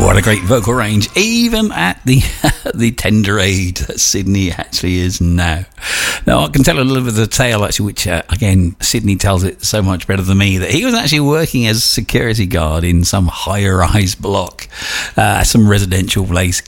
what a great vocal range, even at the the tender age that Sydney actually is now. Now, I can tell a little bit of the tale, actually, which, again, Sydney tells it so much better than me, that he was actually working as security guard in some high-rise block, some residential place